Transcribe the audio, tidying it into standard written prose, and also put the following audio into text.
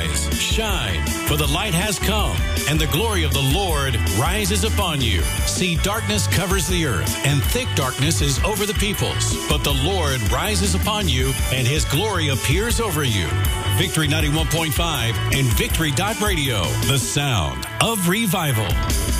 Arise, shine, for the light has come, and the glory of the Lord rises upon you. See, darkness covers the earth, and thick darkness is over the peoples. But the Lord rises upon you, and his glory appears over you. Victory 91.5 and Victory.radio, the sound of revival.